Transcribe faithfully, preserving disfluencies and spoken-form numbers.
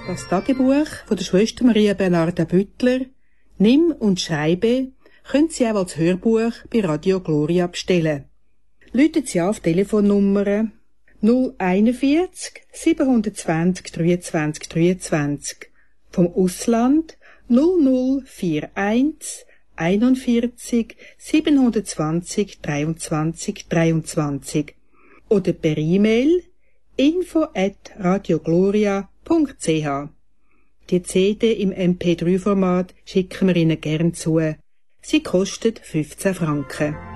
Das Tagebuch von der Schwester Maria Bernarda Büttler, Nimm und Schreibe, können Sie auch als Hörbuch bei Radio Gloria bestellen. Läuten Sie auf Telefonnummer null einundvierzig siebenhundertzwanzig dreiundzwanzig dreiundzwanzig, vom Ausland null null eins eins einundvierzig siebenhundertzwanzig dreiundzwanzig dreiundzwanzig oder per E-Mail info at radiogloria punkt c h. Die C D im M P drei Format schicken wir Ihnen gern zu. Sie kostet fünfzehn Franken.